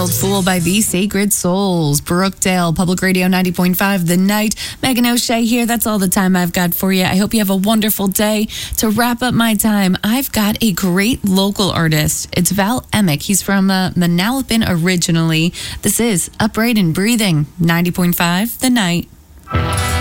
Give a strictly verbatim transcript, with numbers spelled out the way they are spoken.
Old Fool by The Sacred Souls. Brookdale, Public Radio ninety point five, The Night. Megan O'Shea here. That's all the time I've got for you. I hope you have a wonderful day. To wrap up my time, I've got a great local artist. It's Val Emick. He's from uh, Manalapan originally. This is Upright and Breathing, ninety point five, The Night.